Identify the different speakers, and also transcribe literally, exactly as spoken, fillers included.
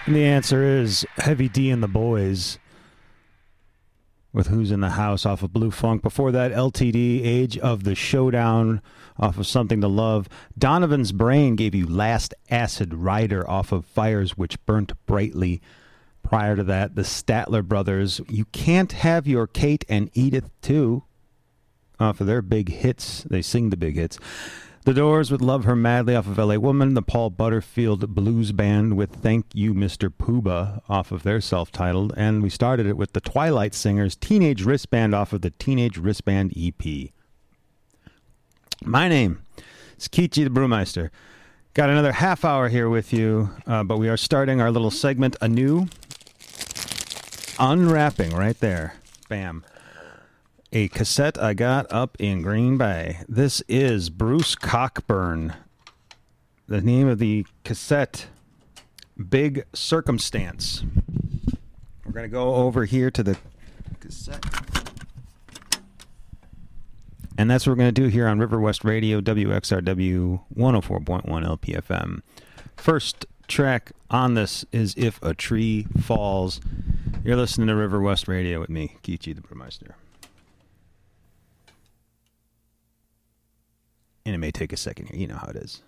Speaker 1: And the answer is Heavy D and the Boys with Who's in the House off of Blue Funk. Before that, L T D, Age of the Showdown off of Something to Love. Donovan's Brain gave you Last Acid Rider off of Fires Which Burnt Brightly. Prior to that, the Statler Brothers, You Can't Have Your Kate and Edith Too, off of their big hits. They sing the big hits. The Doors with Love Her Madly off of L A Woman. The Paul Butterfield Blues Band with Thank You, Mister Pooba off of their self-titled. And we started it with the Twilight Singers, Teenage Wristband off of the Teenage Wristband E P. My name is Kichi the Brewmeister. Got another half hour here with you, uh, but we are starting our little segment anew. Unwrapping right there. Bam. A cassette I got up in Green Bay. This is Bruce Cockburn. The name of the cassette, Big Circumstance. We're going to go over here to the cassette. And that's what we're going to do here on River West Radio, W X R W one oh four point one L P F M. First track on this is If a Tree Falls. You're listening to River West Radio with me, Kichi the Brewmeister. And it may take a second here. You know how it is.